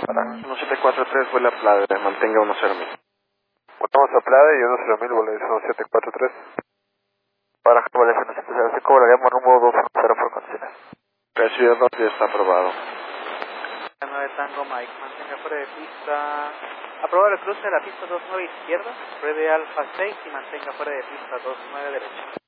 Para 1743, vuela Plade, mantenga 10.000. Vamos a Plade y 10.000, vuela 1743. Para vuela 1703, cobraríamos rumbo 210 por condiciones. Recibido 2 ya está aprobado. 9 Tango Mike, mantenga fuera de pista. Aprobado el cruce de la pista 29 izquierda, pruebe Alfa 6 y mantenga fuera de pista 29 derecha.